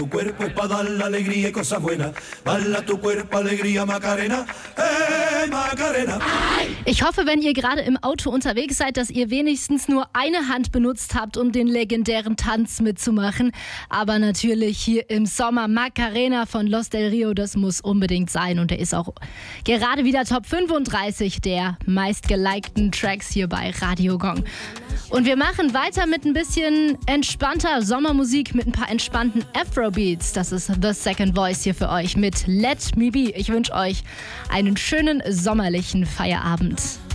Tu cuerpo es para dar la alegría y cosas buenas. Bala tu cuerpo, alegría, Macarena. Macarena. Ich hoffe, wenn ihr gerade im Auto unterwegs seid, dass ihr wenigstens nur eine Hand benutzt habt, um den legendären Tanz mitzumachen. Aber natürlich hier im Sommer Macarena von Los del Rio, das muss unbedingt sein. Und der ist auch gerade wieder Top 35 der meistgelikten Tracks hier bei Radio Gong. Und wir machen weiter mit ein bisschen entspannter Sommermusik, mit ein paar entspannten Afrobeats. Das ist The Second Voice hier für euch mit Let Me Be. Ich wünsche euch einen schönen sommerlichen Feierabend.